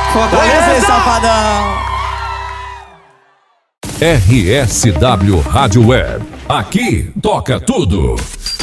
Fortaleza, safadão. RSW Rádio Web. Aqui toca tudo.